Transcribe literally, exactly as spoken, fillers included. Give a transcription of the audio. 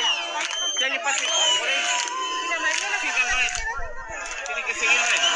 Ya le pase por ahí. Síganlo a él. Tienen que seguirlo a él.